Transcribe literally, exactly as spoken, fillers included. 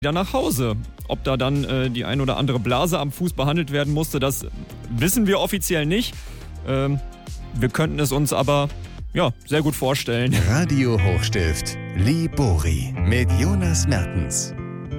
wieder nach Hause. Ob da dann äh, die ein oder andere Blase am Fuß behandelt werden musste, das wissen wir offiziell nicht. Ähm, wir könnten es uns aber ja, sehr gut vorstellen. Radio Hochstift, Libori mit Jonas Mertens.